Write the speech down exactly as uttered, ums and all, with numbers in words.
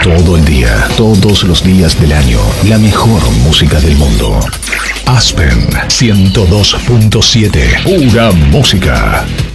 Todo el día, todos los días del año, la mejor música del mundo. Aspen ciento dos punto siete, pura música.